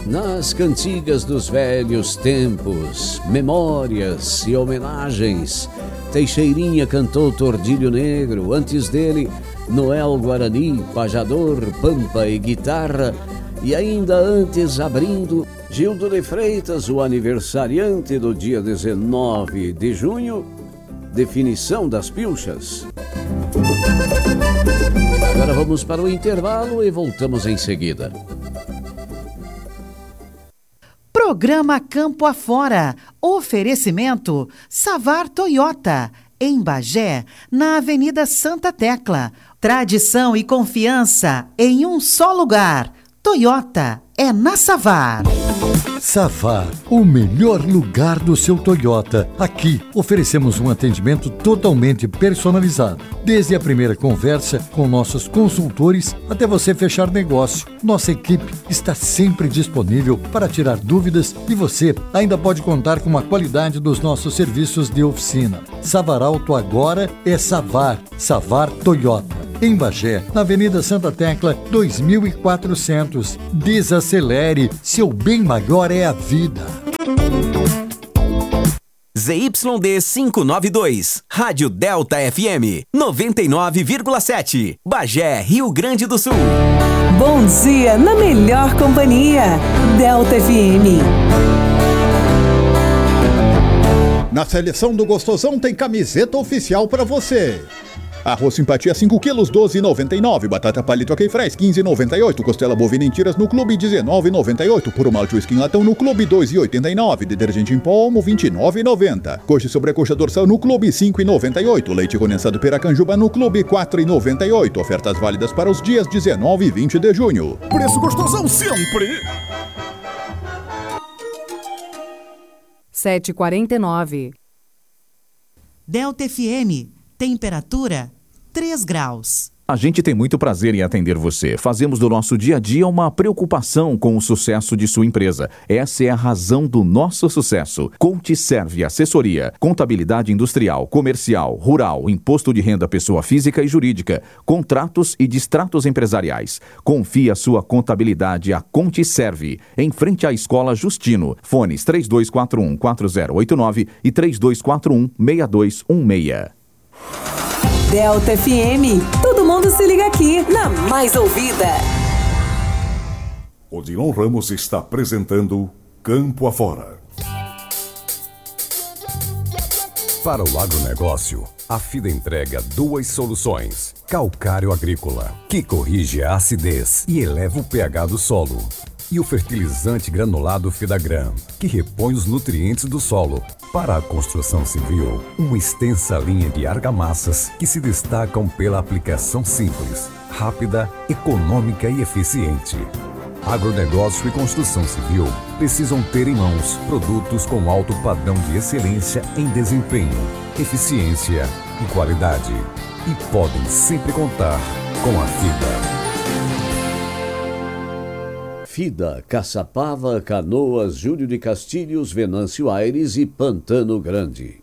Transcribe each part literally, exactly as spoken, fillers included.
Nas cantigas dos velhos tempos, memórias e homenagens, Teixeirinha cantou Tordilho Negro, antes dele Noel Guarani, pajador, pampa e guitarra, e ainda antes, abrindo, Gildo de Freitas, o aniversariante do dia dezenove de junho, definição das pilchas. Agora vamos para o intervalo e voltamos em seguida. Programa Campo Afora. Oferecimento Savar Toyota, em Bagé, na Avenida Santa Tecla. Tradição e confiança em um só lugar. Toyota é na Savar. Savar, o melhor lugar do seu Toyota. Aqui oferecemos um atendimento totalmente personalizado. Desde a primeira conversa com nossos consultores até você fechar negócio. Nossa equipe está sempre disponível para tirar dúvidas e você ainda pode contar com a qualidade dos nossos serviços de oficina. Savar Auto agora é Savar. Savar Toyota. Em Bagé, na Avenida Santa Tecla, dois mil e quatrocentos. Desacelere, seu bem maior é a vida. Z Y D quinhentos e noventa e dois, Rádio Delta F M, noventa e nove vírgula sete, Bagé, Rio Grande do Sul. Bom dia na melhor companhia, Delta F M. Na seleção do Gostosão tem camiseta oficial para você. Arroz Simpatia cinco quilos, doze reais e noventa e nove. Batata palito Queifrás, quinze reais e noventa e oito. Costela bovina em tiras no Clube, dezenove reais e noventa e oito. Puro malte whisky em latão no Clube, dois reais e oitenta e nove. Detergente em pó Omo, vinte e nove reais e noventa. Coxa e sobrecoxa dorsal no Clube, cinco reais e noventa e oito. Leite condensado Piracanjuba no Clube, quatro reais e noventa e oito. Ofertas válidas para os dias dezenove e vinte de junho. Preço Gostosão sempre! sete e quarenta e nove. Delta F M, temperatura três graus. A gente tem muito prazer em atender você. Fazemos do nosso dia a dia uma preocupação com o sucesso de sua empresa. Essa é a razão do nosso sucesso. ContiServe Assessoria, contabilidade industrial, comercial, rural, imposto de renda pessoa física e jurídica, contratos e distratos empresariais. Confie a sua contabilidade a ContiServe, em frente à Escola Justino. Fones três dois quatro um, quatro zero oito nove e três dois quatro um, seis dois um seis. Delta F M, todo mundo se liga aqui na mais ouvida. Odilon Ramos está apresentando Campo Afora. Para o agronegócio, a FIDA entrega duas soluções. Calcário agrícola, que corrige a acidez e eleva o pH do solo. E o fertilizante granulado Fidagran, que repõe os nutrientes do solo. Para a construção civil, uma extensa linha de argamassas que se destacam pela aplicação simples, rápida, econômica e eficiente. Agronegócio e construção civil precisam ter em mãos produtos com alto padrão de excelência em desempenho, eficiência e qualidade. E podem sempre contar com a FIDA. FIDA, Caçapava, Canoas, Júlio de Castilhos, Venâncio Aires e Pantano Grande.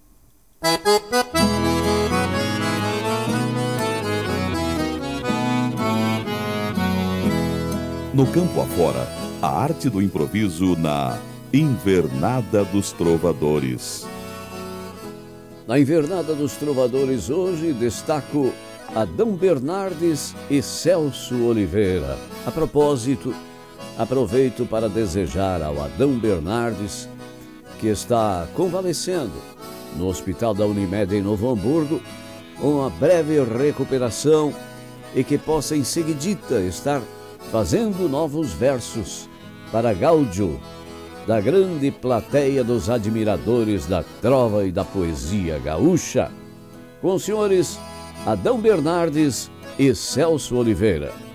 No Campo Afora, a arte do improviso na Invernada dos Trovadores. Na Invernada dos Trovadores hoje destaco Adão Bernardes e Celso Oliveira. A propósito, aproveito para desejar ao Adão Bernardes, que está convalescendo no Hospital da Unimed em Novo Hamburgo, uma breve recuperação e que possa em seguidita estar fazendo novos versos para gáudio da grande plateia dos admiradores da trova e da poesia gaúcha. Com os senhores Adão Bernardes e Celso Oliveira.